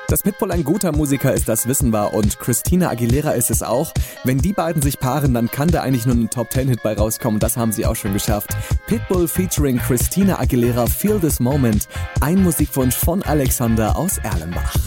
Dass Pitbull ein guter Musiker ist, das wissen wir, und Christina Aguilera ist es auch. Wenn die beiden sich paaren, dann kann da eigentlich nur ein Top-10-Hit bei rauskommen, das haben sie auch schon geschafft. Pitbull featuring Christina Aguilera, Feel This Moment, ein Musikwunsch von Alexander aus Erlenbach.